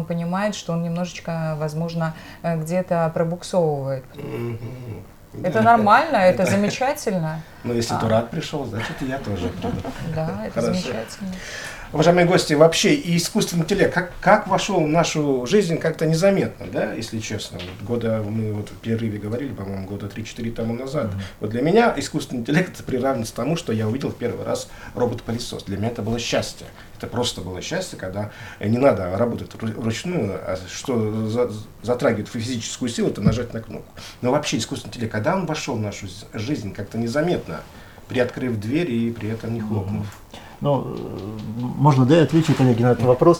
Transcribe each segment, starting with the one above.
понимает, что он немножечко, возможно, где-то пробуксовывает. Это нормально, это замечательно. Но если дурак пришел, значит и я тоже приду. Да, это замечательно. Уважаемые гости, вообще и искусственный интеллект, как вошел в нашу жизнь как-то незаметно, да, если честно. Мы в перерыве говорили, по-моему, года 3-4 тому назад. Вот для меня искусственный интеллект это приравнивается тому, что я увидел в первый раз робот-пылесос. Для меня это было счастье. Это просто было счастье, когда не надо работать вручную, а что затрагивает физическую силу, это нажать на кнопку. Но вообще искусственный интеллект, когда он вошел в нашу жизнь как-то незаметно, приоткрыв дверь и при этом не хлопнув. Ну, можно, да, я отвечу, коллеги, на этот вопрос.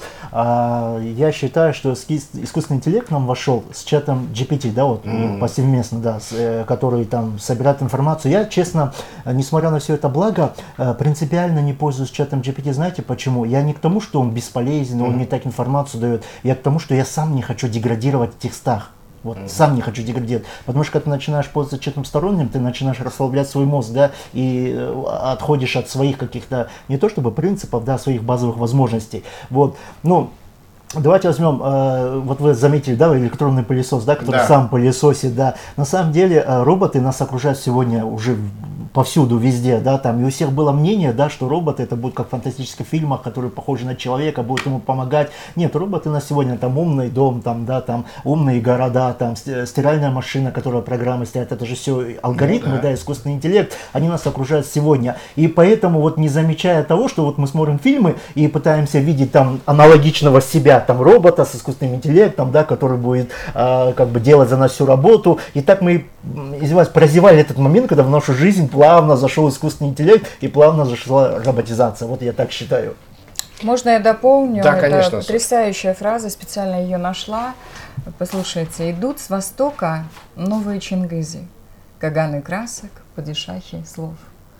Я считаю, что искусственный интеллект нам вошел с чатом GPT, да, вот повсеместно, да, который там собирает информацию. Я, честно, несмотря на все это благо, принципиально не пользуюсь чатом GPT. Знаете почему? Я не к тому, что он бесполезен, он не так информацию дает. Я к тому, что я сам не хочу деградировать в текстах. Вот, сам не хочу деградировать. Потому что когда ты начинаешь пользоваться чем-то сторонним, ты начинаешь расслаблять свой мозг, да, и отходишь от своих каких-то, не то чтобы принципов, да, своих базовых возможностей. Вот, ну, давайте возьмем, вот вы заметили, да, электронный пылесос, да, который сам пылесосит, да. На самом деле роботы нас окружают сегодня уже повсюду, везде, да, там, и у всех было мнение, да, что роботы это будут как в фантастических фильмах, которые похожи на человека, будут ему помогать. Нет, роботы на сегодня, там, умный дом, там, да, там, умные города, там, стиральная машина, которая программы стирает, это же все алгоритмы, да, искусственный интеллект, они нас окружают сегодня. И поэтому, вот, не замечая того, что вот мы смотрим фильмы и пытаемся видеть там аналогичного себя, там, робота с искусственным интеллектом, да, который будет, как бы, делать за нас всю работу, и так мы, издеваюсь, прозевали этот момент, когда в нашу жизнь плавно зашел искусственный интеллект и плавно зашла роботизация. Вот я так считаю. Можно я дополню? Да, это конечно. Потрясающая фраза, специально ее нашла. Послушайте, идут с востока новые чингизы, каганы красок, падишахи слов.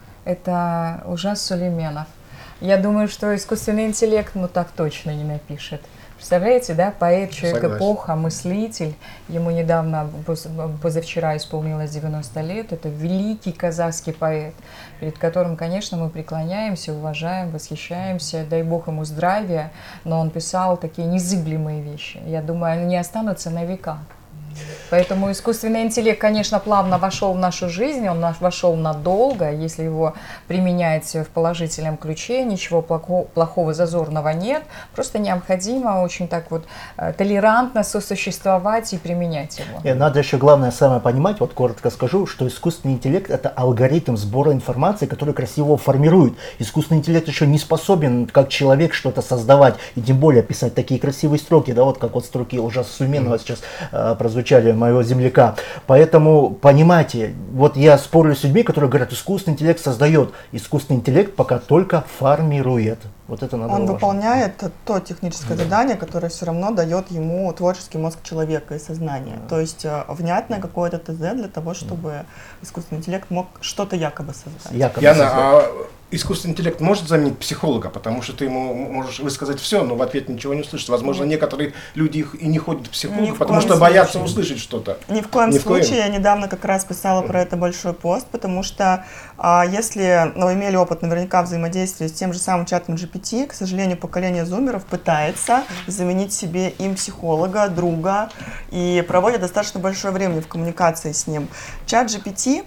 Это Ужас Сулейменов. Я думаю, что искусственный интеллект, ну, так точно не напишет. Представляете, да, поэт, человек эпоха, мыслитель, ему недавно, позавчера исполнилось 90 лет, это великий казахский поэт, перед которым, конечно, мы преклоняемся, уважаем, восхищаемся, дай бог ему здравия, но он писал такие незыблемые вещи, я думаю, они не останутся на века. Поэтому искусственный интеллект, конечно, плавно вошел в нашу жизнь, он вошел надолго, если его применять в положительном ключе, ничего плохого, зазорного нет, просто необходимо очень так вот толерантно сосуществовать и применять его. И надо еще главное самое понимать, вот коротко скажу, что искусственный интеллект это алгоритм сбора информации, который красиво формирует. Искусственный интеллект еще не способен как человек что-то создавать, и тем более писать такие красивые строки, да, вот как вот строки Ужаса Сулейменова сейчас прозвучали, моего земляка. Поэтому, понимаете, вот я спорю с людьми, которые говорят, искусственный интеллект создает. Искусственный интеллект пока только формирует. Вот это надо уважать. Выполняет то техническое задание, которое все равно дает ему творческий мозг человека и сознание. То есть внятное какое-то ТЗ для того, чтобы искусственный интеллект мог что-то якобы создать. Яна, искусственный интеллект может заменить психолога, потому что ты ему можешь высказать все, но в ответ ничего не услышишь. Возможно, некоторые люди и не ходят к психологу, потому что боятся услышать что-то. Ни в коем случае. Я недавно как раз писала про это большой пост, потому что если вы имели опыт наверняка взаимодействия с тем же самым чатом GPT, к сожалению, поколение зумеров пытается заменить себе им психолога, друга, и проводит достаточно большое время в коммуникации с ним. Чат GPT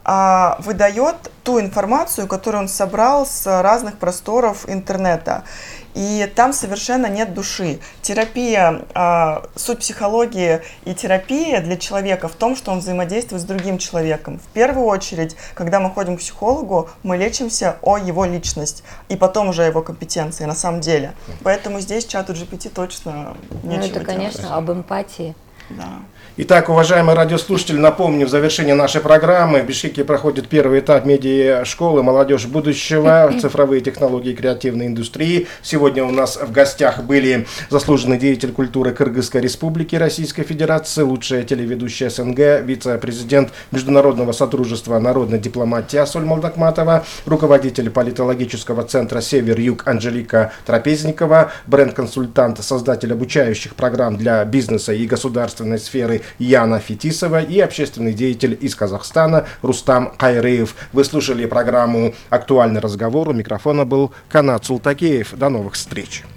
выдает ту информацию, которую он собрал с разных просторов интернета. И там совершенно нет души. Терапия, суть психологии и терапия для человека в том, что он взаимодействует с другим человеком. В первую очередь, когда мы ходим к психологу, мы лечимся о его личность и потом уже о его компетенции на самом деле. Поэтому здесь чату GPT точно нечего делать. Это, конечно, об эмпатии. Да. Итак, уважаемые радиослушатели, напомню, в завершении нашей программы в Бишкеке проходит первый этап медиа-школы «Молодежь будущего. Цифровые технологии и креативной индустрии». Сегодня у нас в гостях были заслуженный деятель культуры Кыргызской республики Российской Федерации, лучшая телеведущая СНГ, вице-президент Международного содружества народной дипломатии Асоль Молдакматова, руководитель политологического центра «Север-Юг» Анжелика Трапезникова, бренд-консультант, создатель обучающих программ для бизнеса и государственной сферы Яна Фетисова и общественный деятель из Казахстана Рустам Кайрыев. Вы слушали программу «Актуальный разговор». У микрофона был Канат Султакеев. До новых встреч.